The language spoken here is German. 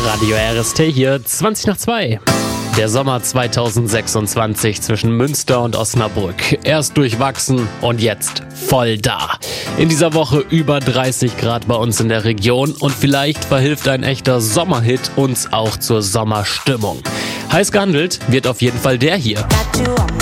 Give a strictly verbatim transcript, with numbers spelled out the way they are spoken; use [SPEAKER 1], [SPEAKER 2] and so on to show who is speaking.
[SPEAKER 1] Radio R S T hier, zwanzig nach zwei. Der Sommer zweitausendsechsundzwanzig zwischen Münster und Osnabrück. Erst durchwachsen und jetzt voll da. In dieser Woche über dreißig Grad bei uns in der Region und vielleicht verhilft ein echter Sommerhit uns auch zur Sommerstimmung. Heiß gehandelt wird auf jeden Fall der hier.